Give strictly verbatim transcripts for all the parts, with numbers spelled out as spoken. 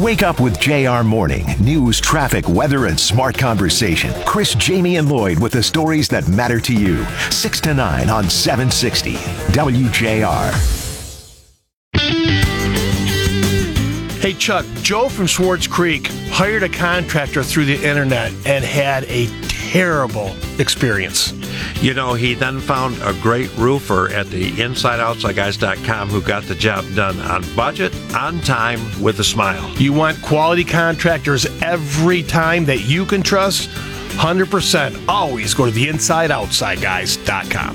Wake up with J R Morning. News, traffic, weather, and smart conversation. Chris, Jamie, and Lloyd with the stories that matter to you. six to nine on seven sixty W J R. Hey, Chuck, Joe from Swartz Creek hired a contractor through the internet and had a terrible experience. You know, he then found a great roofer at the inside outside guys dot com who got the job done on budget, on time, with a smile. You want quality contractors every time that you can trust? one hundred percent. Always go to the inside outside guys dot com.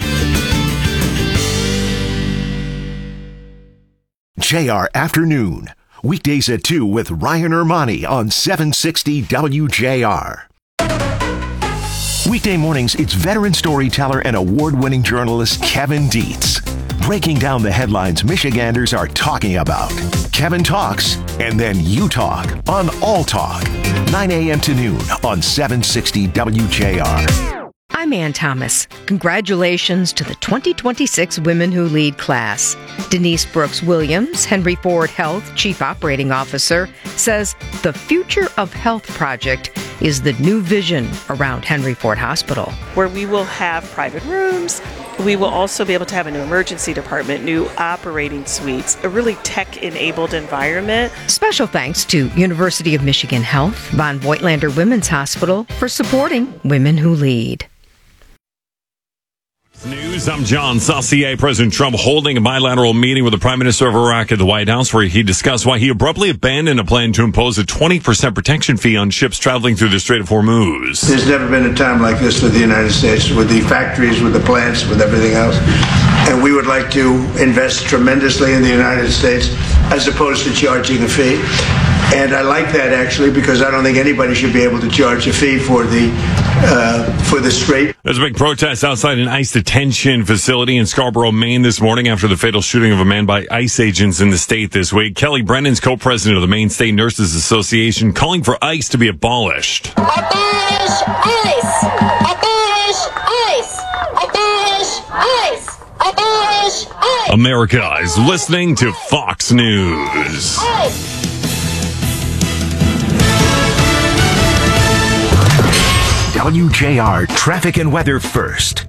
J R Afternoon. Weekdays at two with Ryan Ermani on seven sixty W J R. Weekday mornings, it's veteran storyteller and award-winning journalist Kevin Dietz. Breaking down the headlines Michiganders are talking about. Kevin talks, and then you talk on All Talk. nine a.m. to noon on seven sixty W J R. I'm Ann Thomas. Congratulations to the twenty twenty-six Women Who Lead class. Denise Brooks Williams, Henry Ford Health Chief Operating Officer, says the Future of Health project is the new vision around Henry Ford Hospital. Where we will have private rooms, we will also be able to have a new emergency department, new operating suites, a really tech-enabled environment. Special thanks to University of Michigan Health, Von Voigtlander Women's Hospital for supporting Women Who Lead. News, I'm John Saucier. President Trump holding a bilateral meeting with the Prime Minister of Iraq at the White House, where he discussed why he abruptly abandoned a plan to impose a twenty percent protection fee on ships traveling through the Strait of Hormuz. There's never been a time like this for the United States, with the factories, with the plants, with everything else. And we would like to invest tremendously in the United States as opposed to charging a fee. And I like that, actually, because I don't think anybody should be able to charge a fee for the uh, for the Strait. There's a big protest outside an ICE detention facility in Scarborough, Maine this morning after the fatal shooting of a man by ICE agents in the state this week. Kelly Brennan's co-president of the Maine State Nurses Association calling for ICE to be abolished. Abolish ICE! Abolish ICE! Abolish ICE! Abolish ICE! America is listening to Fox News. ICE! W J R traffic and weather first.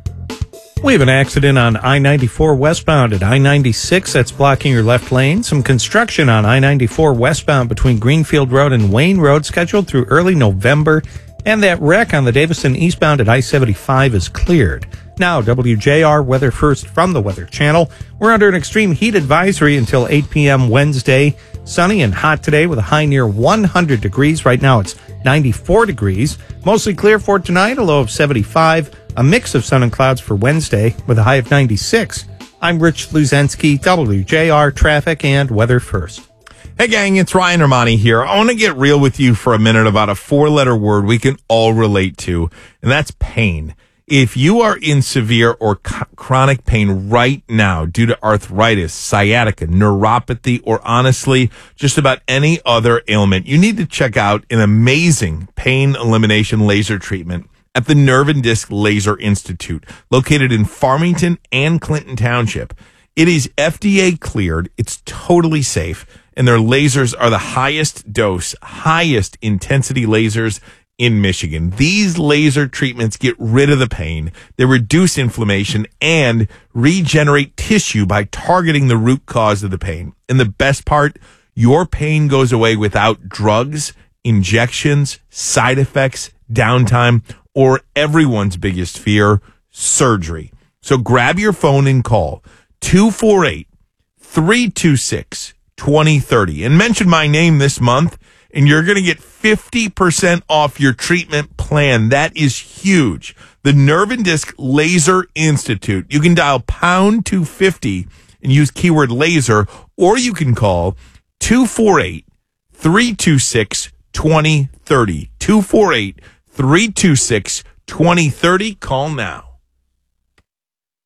We have an accident on I ninety-four westbound at I ninety-six. That's blocking your left lane. Some construction on I ninety-four westbound between Greenfield Road and Wayne Road scheduled through early November. And that wreck on the Davison eastbound at I seventy-five is cleared. Now, W J R weather first from the Weather Channel. We're under an extreme heat advisory until eight p.m. Wednesday. Sunny and hot today with a high near one hundred degrees. Right now it's ninety-four degrees. Mostly clear for tonight, a low of seventy-five. A mix of sun and clouds for Wednesday with a high of ninety-six. I'm Rich Luzensky, W J R traffic and weather first. Hey gang, it's Ryan Ermani here. I want to get real with you for a minute about a four-letter word we can all relate to, and that's pain. If you are in severe or c- chronic pain right now due to arthritis, sciatica, neuropathy, or honestly, just about any other ailment, you need to check out an amazing pain elimination laser treatment at the Nerve and Disc Laser Institute, located in Farmington and Clinton Township. It is F D A cleared, it's totally safe, and their lasers are the highest dose, highest intensity lasers in Michigan. These laser treatments get rid of the pain, they reduce inflammation, and regenerate tissue by targeting the root cause of the pain. And the best part, your pain goes away without drugs, injections, side effects, downtime, or everyone's biggest fear, surgery. So grab your phone and call two four eight, three two six, two zero three zero and mention my name this month, and you're going to get fifty percent off your treatment plan. That is huge. The Nerve and Disc Laser Institute. You can dial pound two fifty and use keyword laser, or you can call two four eight, three two six, two zero three zero. two four eight, three two six, two zero three zero. Call now.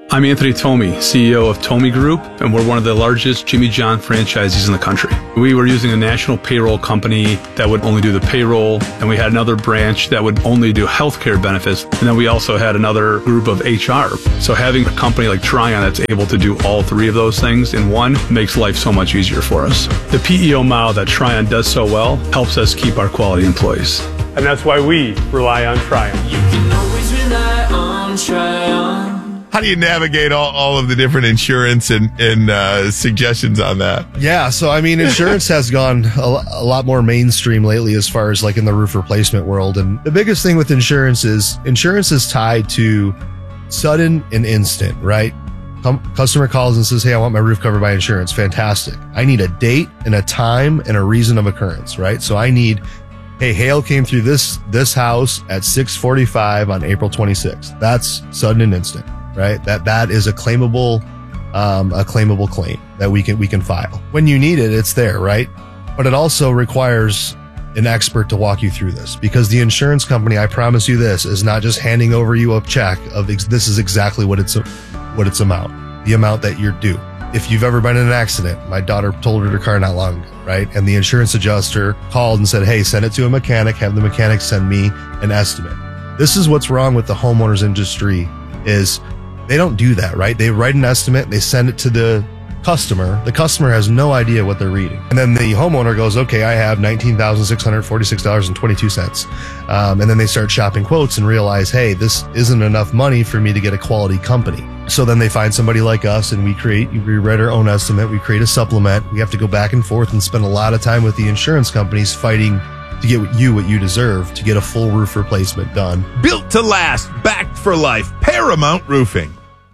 I'm Anthony Tomey, C E O of Tomey Group, and we're one of the largest Jimmy John franchisees in the country. We were using a national payroll company that would only do the payroll, and we had another branch that would only do healthcare benefits, and then we also had another group of H R. So having a company like Tryon that's able to do all three of those things in one makes life so much easier for us. The P E O model that Tryon does so well helps us keep our quality employees. And that's why we rely on Tryon. You can always rely on Tryon. How do you navigate all, all of the different insurance and, and uh, suggestions on that? Yeah, so I mean, insurance has gone a, a lot more mainstream lately as far as like in the roof replacement world. And the biggest thing with insurance is insurance is tied to sudden and instant, right? Com- customer calls and says, hey, I want my roof covered by insurance. Fantastic. I need a date and a time and a reason of occurrence, right? So I need, hey, hail came through this this house at six forty-five on April twenty-sixth. That's sudden and instant. Right, that that is a claimable, um, a claimable claim that we can we can file when you need it. It's there, right? But it also requires an expert to walk you through this, because the insurance company, I promise you this, is not just handing over you a check of ex- this is exactly what it's what it's amount, the amount that you're due. If you've ever been in an accident, my daughter totaled her car not long ago, right? And the insurance adjuster called and said, hey, send it to a mechanic, have the mechanic send me an estimate. This is what's wrong with the homeowners industry is they don't do that, right? They write an estimate, they send it to the customer. The customer has no idea what they're reading. And then the homeowner goes, okay, I have nineteen thousand six hundred forty-six dollars and twenty-two cents. Um, and then they start shopping quotes and realize, hey, this isn't enough money for me to get a quality company. So then they find somebody like us and we create, we write our own estimate, we create a supplement. We have to go back and forth and spend a lot of time with the insurance companies fighting to get you what you deserve to get a full roof replacement done. Built to last, backed for life, Paramount Roofing.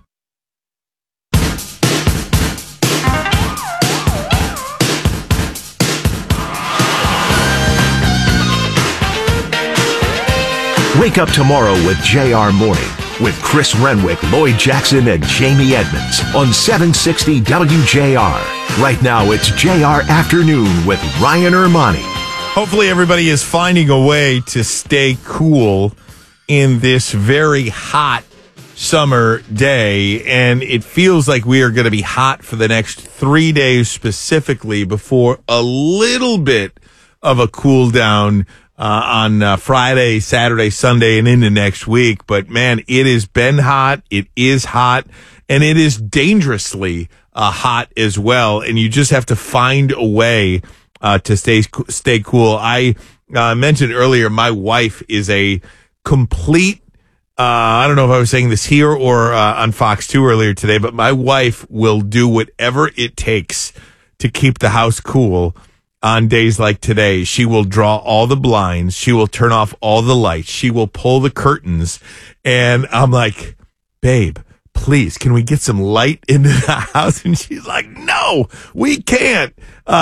Wake up tomorrow with J R Morning with Chris Renwick, Lloyd Jackson, and Jamie Edmonds on seven sixty W J R. Right now, it's J R Afternoon with Ryan Ermani. Hopefully everybody is finding a way to stay cool in this very hot summer day, and it feels like we are going to be hot for the next three days specifically before a little bit of a cool down uh, on uh, Friday, Saturday, Sunday, and into next week. But man, it has been hot. It is hot, and it is dangerously uh, hot as well. And you just have to find a way uh, to stay stay cool. I uh, mentioned earlier, my wife is a complete. Uh, I don't know if I was saying this here or uh, on Fox two earlier today, but my wife will do whatever it takes to keep the house cool on days like today. She will draw all the blinds. She will turn off all the lights. She will pull the curtains. And I'm like, babe, please, can we get some light into the house? And she's like, no, we can't.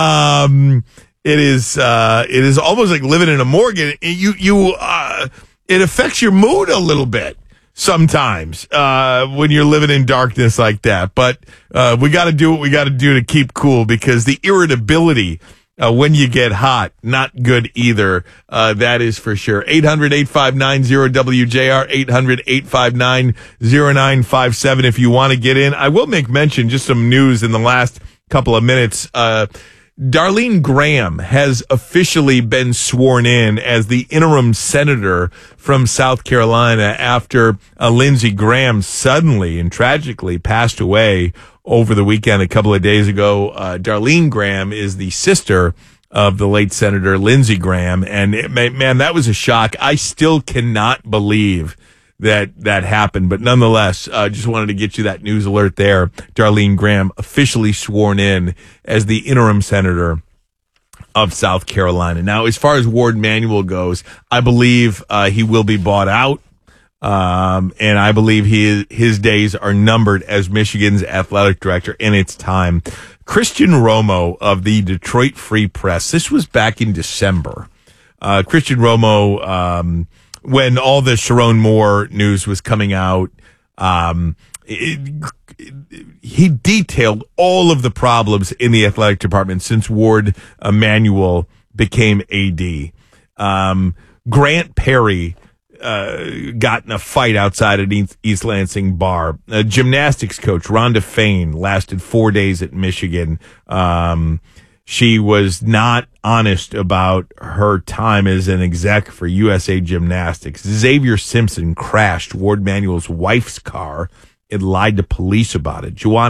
Um, it is, uh, it is almost like living in a morgue. You, you, uh, it affects your mood a little bit sometimes, uh, when you're living in darkness like that. But, uh, we got to do what we got to do to keep cool, because the irritability Uh, when you get hot, not good either. Uh, that is for sure. eight hundred, eight five nine, zero W J R, eight hundred, eight five nine, zero nine five seven if you want to get in. I will make mention, just some news in the last couple of minutes. Uh, Darlene Graham has officially been sworn in as the interim senator from South Carolina after uh, Lindsey Graham suddenly and tragically passed away over the weekend a couple of days ago. Uh, Darlene Graham is the sister of the late Senator Lindsey Graham. And it, man, that was a shock. I still cannot believe that that happened. But nonetheless, uh, just wanted to get you that news alert there. Darlene Graham officially sworn in as the interim senator of South Carolina. Now, as far as Ward Manuel goes, I believe uh, he will be bought out. Um, and I believe he, his days are numbered as Michigan's athletic director, and it's time. Christian Romo of the Detroit Free Press. This was back in December. Uh, Christian Romo, um, when all the Sharon Moore news was coming out, um, it, it, he detailed all of the problems in the athletic department since Ward Emanuel became A D. Um, Grant Perry uh, got in a fight outside an East, East Lansing bar. A gymnastics coach, Rhonda Fain, lasted four days at Michigan. Um, she was not honest about her time as an exec for U S A Gymnastics. Xavier Simpson crashed Ward Manuel's wife's car and lied to police about it. Juwan